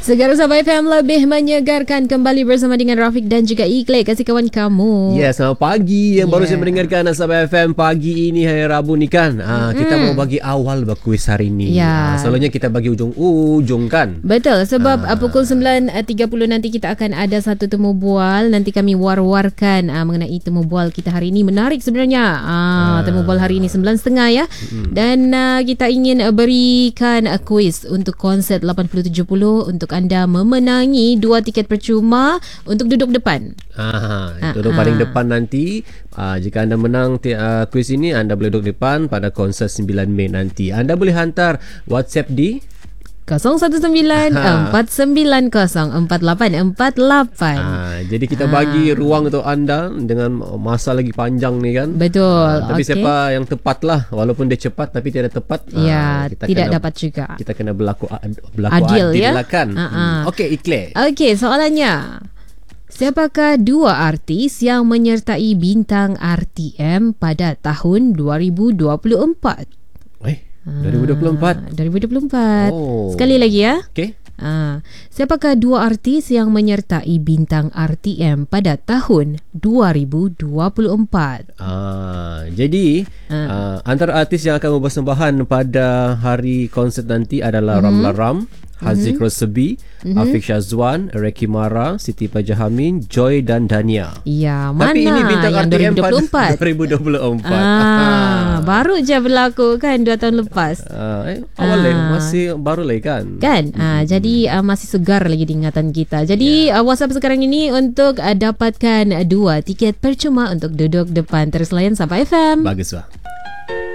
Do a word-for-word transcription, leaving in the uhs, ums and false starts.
Segarang Sabah F M lebih menyegarkan kembali bersama dengan Rafiq dan juga Iqlek, kasih kawan kamu. Ya, selamat pagi yang yeah. baru saya mendengarkan Sabah F M pagi ini hari Rabu ni kan. Ha, mm. Kita mau bagi awal berkuis hari ni. Yeah. Ha, selalunya kita bagi ujung-ujung kan. Betul, sebab ha. pukul sembilan tiga puluh nanti kita akan ada satu temu bual. Nanti kami war-warkan uh, mengenai temu bual kita hari ini. Menarik sebenarnya. Uh, ha. Temu bual hari ini sembilan tiga puluh ya. Mm. Dan uh, kita ingin uh, berikan uh, kuis untuk konsert lapan puluh tujuh puluh untuk anda memenangi dua tiket percuma untuk duduk depan. Ah, duduk paling depan nanti. Uh, jika anda menang uh, kuis ini, anda boleh duduk depan pada konsert sembilan Mei nanti. Anda boleh hantar WhatsApp di kosong satu sembilan empat sembilan kosong empat lapan empat lapan. Ah, jadi kita bagi ah. ruang untuk anda dengan masa lagi panjang ni kan. Betul. Ah, tapi okay. siapa yang tepat lah, walaupun dia cepat tapi tidak tepat, ya, ah, kita tidak kena, dapat juga. Kita kena berlaku berlaku adil, adil ya? lah kan. Uh-uh. Hmm. Okey, Iqlek. Okey, soalannya. Siapakah dua artis yang menyertai bintang R T M pada tahun dua ribu dua puluh empat? Eh, dua ribu dua puluh empat. dua ribu dua puluh empat. Oh. Sekali lagi ya. Okey. Ah, siapakah dua artis yang menyertai bintang R T M pada tahun dua ribu dua puluh empat? Ah, jadi ah. Uh, antara artis yang akan berpersembahan pada hari konsert nanti adalah mm-hmm. Ramla Ram, Haziq mm-hmm. Rosebi, mm-hmm. Afiq Syazwan, Reki Mara, Siti Pajahamin, Joy dan Dania. Ya, mana tapi ini bintang yang R T M dua ribu dua puluh empat? dua ribu dua puluh empat. Ah, baru je berlaku kan dua tahun lepas. Ah, eh, awal ah. lah, masih baru lah kan. Kan? Hmm. Ah, jadi ah, masih segar lagi di ingatan kita. Jadi yeah. ah, WhatsApp sekarang ini untuk ah, dapatkan dua tiket percuma untuk duduk depan. Terus layan Sabah F M. Bagus lah.